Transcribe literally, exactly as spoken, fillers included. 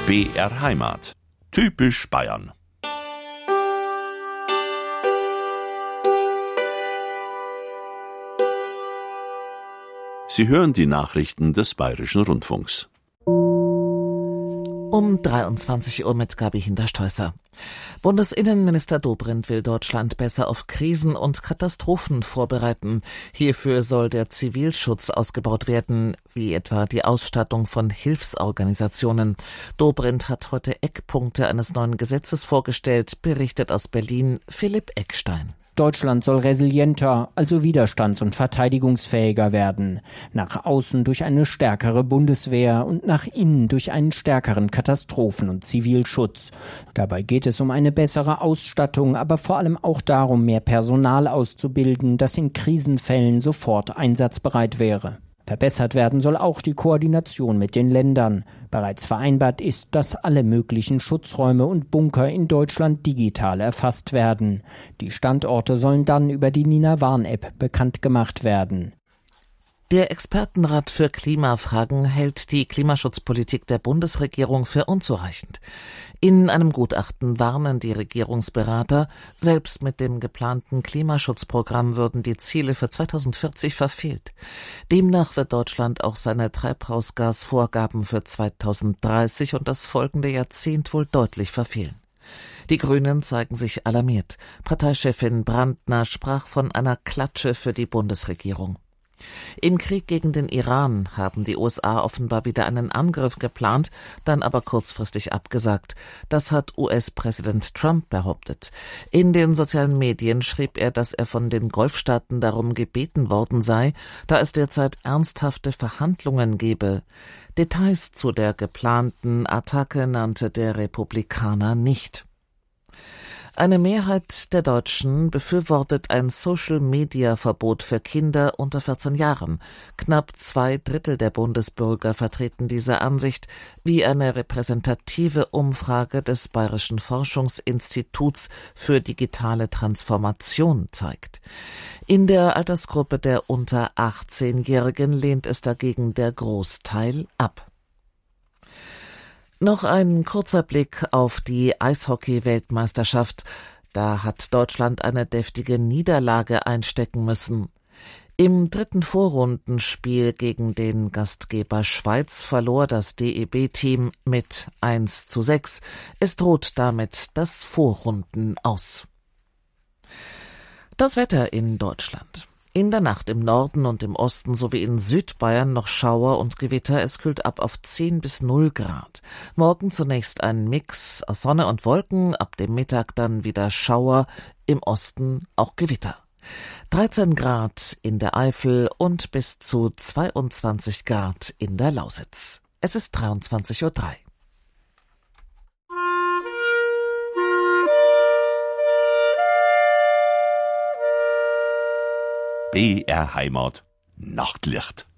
B R Heimat. Typisch Bayern. Sie hören die Nachrichten des Bayerischen Rundfunks. Um dreiundzwanzig Uhr mit Gabi Hintersteußer. Bundesinnenminister Dobrindt will Deutschland besser auf Krisen und Katastrophen vorbereiten. Hierfür soll der Zivilschutz ausgebaut werden, wie etwa die Ausstattung von Hilfsorganisationen. Dobrindt hat heute Eckpunkte eines neuen Gesetzes vorgestellt, berichtet aus Berlin Philipp Eckstein. Deutschland soll resilienter, also widerstands- und verteidigungsfähiger werden. Nach außen durch eine stärkere Bundeswehr und nach innen durch einen stärkeren Katastrophen- und Zivilschutz. Dabei geht es um eine bessere Ausstattung, aber vor allem auch darum, mehr Personal auszubilden, das in Krisenfällen sofort einsatzbereit wäre. Verbessert werden soll auch die Koordination mit den Ländern. Bereits vereinbart ist, dass alle möglichen Schutzräume und Bunker in Deutschland digital erfasst werden. Die Standorte sollen dann über die Nina Warn-App bekannt gemacht werden. Der Expertenrat für Klimafragen hält die Klimaschutzpolitik der Bundesregierung für unzureichend. In einem Gutachten warnen die Regierungsberater, selbst mit dem geplanten Klimaschutzprogramm würden die Ziele für zweitausendvierzig verfehlt. Demnach wird Deutschland auch seine Treibhausgasvorgaben für zweitausenddreißig und das folgende Jahrzehnt wohl deutlich verfehlen. Die Grünen zeigen sich alarmiert. Parteichefin Brandner sprach von einer Klatsche für die Bundesregierung. Im Krieg gegen den Iran haben die U S A offenbar wieder einen Angriff geplant, dann aber kurzfristig abgesagt. Das hat U S-Präsident Trump behauptet. In den sozialen Medien schrieb er, dass er von den Golfstaaten darum gebeten worden sei, da es derzeit ernsthafte Verhandlungen gebe. Details zu der geplanten Attacke nannte der Republikaner nicht. Eine Mehrheit der Deutschen befürwortet ein Social-Media-Verbot für Kinder unter vierzehn Jahren. Knapp zwei Drittel der Bundesbürger vertreten diese Ansicht, wie eine repräsentative Umfrage des Bayerischen Forschungsinstituts für digitale Transformation zeigt. In der Altersgruppe der unter achtzehnjährigen lehnt es dagegen der Großteil ab. Noch ein kurzer Blick auf die Eishockey-Weltmeisterschaft. Da hat Deutschland eine deftige Niederlage einstecken müssen. Im dritten Vorrundenspiel gegen den Gastgeber Schweiz verlor das D E B-Team mit eins zu sechs. Es droht damit das Vorrunden aus. Das Wetter in Deutschland. In der Nacht im Norden und im Osten sowie in Südbayern noch Schauer und Gewitter. Es kühlt ab auf zehn bis null Grad. Morgen zunächst ein Mix aus Sonne und Wolken, ab dem Mittag dann wieder Schauer, im Osten auch Gewitter. dreizehn Grad in der Eifel und bis zu zweiundzwanzig Grad in der Lausitz. Es ist dreiundzwanzig Uhr drei. B R Heimat. Nachtlicht.